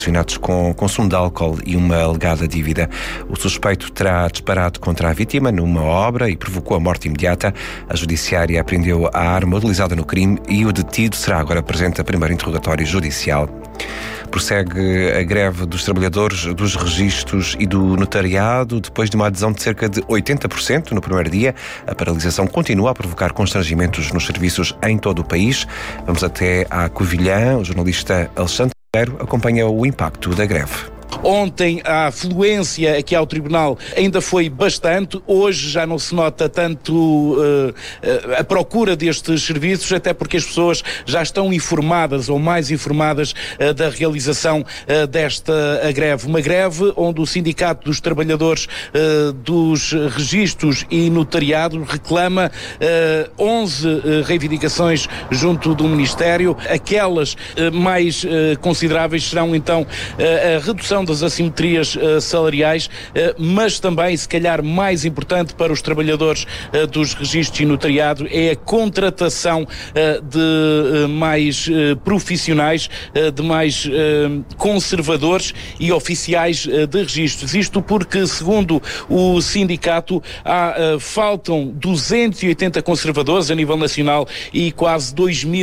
relacionados com consumo de álcool e uma alegada dívida. O suspeito terá disparado contra a vítima numa obra e provocou a morte imediata. A judiciária apreendeu a arma utilizada no crime e o detido será agora presente a primeiro interrogatório judicial. Prossegue a greve dos trabalhadores dos registros e do notariado. Depois de uma adesão de cerca de 80% no primeiro dia, a paralisação continua a provocar constrangimentos nos serviços em todo o país. Vamos até à Covilhã. O jornalista Alexandre acompanha o impacto da greve. Ontem a afluência aqui ao Tribunal ainda foi bastante, hoje já não se nota tanto a procura destes serviços, até porque as pessoas já estão informadas ou mais informadas da realização desta greve. Uma greve onde o Sindicato dos Trabalhadores dos Registros e Notariado reclama 11 reivindicações junto do Ministério. Aquelas mais consideráveis serão então a redução das assimetrias salariais, mas também, se calhar mais importante para os trabalhadores dos registros e notariado, é a contratação de mais profissionais, de mais conservadores e oficiais de registros. Isto porque, segundo o sindicato, faltam 280 conservadores a nível nacional e quase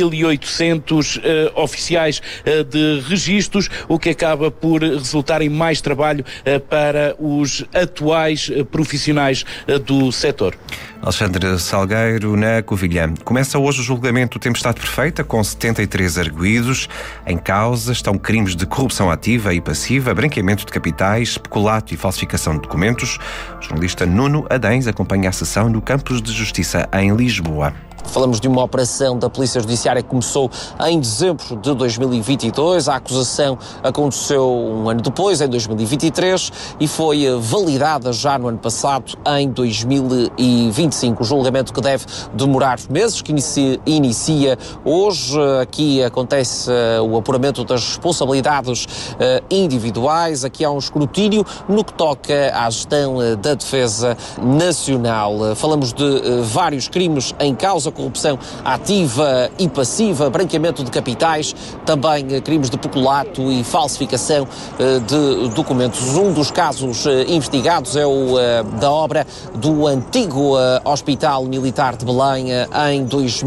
2.800 oficiais de registros, o que acaba por resultar em mais trabalho para os atuais profissionais do setor. Alexandre Salgueiro, na Covilhã. Começa hoje o julgamento Tempestade Perfeita, com 73 arguidos. Em causa estão crimes de corrupção ativa e passiva, branqueamento de capitais, peculato e falsificação de documentos. O jornalista Nuno Adães acompanha a sessão no Campos de Justiça, em Lisboa. Falamos de uma operação da Polícia Judiciária que começou em dezembro de 2022. A acusação aconteceu um ano depois, em 2023, e foi validada já no ano passado, em 2025. O julgamento que deve demorar meses, que inicia hoje. Aqui acontece o apuramento das responsabilidades individuais. Aqui há um escrutínio no que toca à gestão da Defesa Nacional. Falamos de vários crimes em causa: corrupção ativa e passiva, branqueamento de capitais, também crimes de peculato e falsificação de documentos. Um dos casos investigados é o da obra do antigo Hospital Militar de Belém em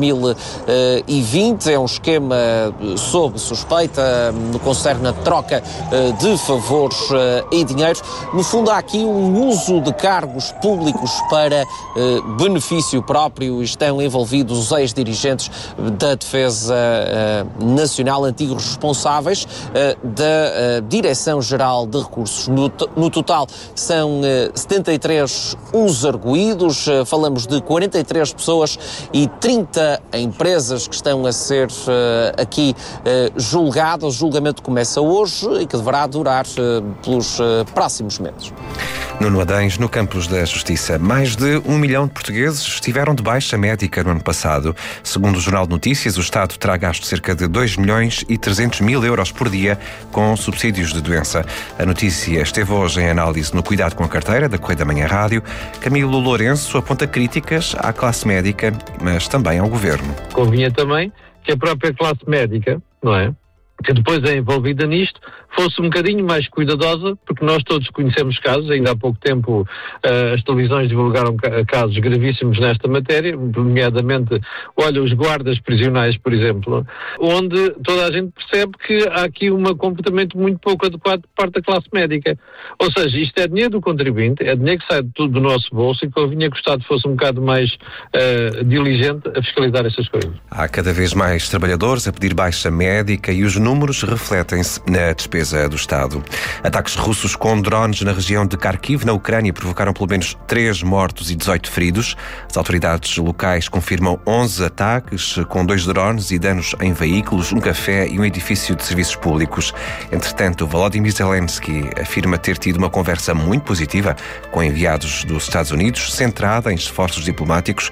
2020. É um esquema sob suspeita no que concerne a troca de favores e dinheiro. No fundo, há aqui um uso de cargos públicos para benefício próprio. Estão envolvidos os ex-dirigentes da Defesa Nacional, antigos responsáveis da Direção-Geral de Recursos. No total são 73 os arguídos, falamos de 43 pessoas e 30 empresas que estão a ser aqui julgadas. O julgamento começa hoje e que deverá durar pelos próximos meses. Nuno Adães, no Campos da Justiça. Mais de 1 milhão de portugueses estiveram de baixa médica no ano passado. Segundo o Jornal de Notícias, o Estado terá gasto cerca de 2 milhões e 300 mil euros por dia com subsídios de doença. A notícia esteve hoje em análise no Cuidado com a Carteira, da Correio da Manhã Rádio. Camilo Lourenço aponta críticas à classe médica, mas também ao Governo. Convinha também que a própria classe médica, não é, que depois é envolvida nisto, fosse um bocadinho mais cuidadosa, porque nós todos conhecemos casos. Ainda há pouco tempo as televisões divulgaram casos gravíssimos nesta matéria, nomeadamente, olha, os guardas prisionais, por exemplo, onde toda a gente percebe que há aqui um comportamento muito pouco adequado por parte da classe médica. Ou seja, isto é dinheiro do contribuinte, é dinheiro que sai tudo do nosso bolso, e convinha que o Estado fosse um bocado mais diligente a fiscalizar essas coisas. Há cada vez mais trabalhadores a pedir baixa médica e os números refletem-se na despesa do Estado. Ataques russos com drones na região de Kharkiv, na Ucrânia, provocaram pelo menos 3 mortos e 18 feridos. As autoridades locais confirmam 11 ataques com 2 drones e danos em veículos, um café e um edifício de serviços públicos. Entretanto, Volodymyr Zelensky afirma ter tido uma conversa muito positiva com enviados dos Estados Unidos, centrada em esforços diplomáticos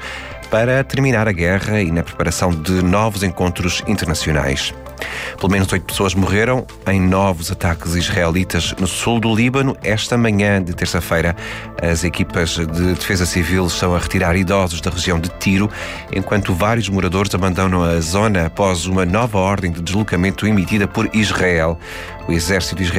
para terminar a guerra e na preparação de novos encontros internacionais. Pelo menos 8 pessoas morreram em novos ataques israelitas no sul do Líbano. Esta manhã de terça-feira, as equipas de defesa civil estão a retirar idosos da região de Tiro, enquanto vários moradores abandonam a zona após uma nova ordem de deslocamento emitida por Israel. O exército israelita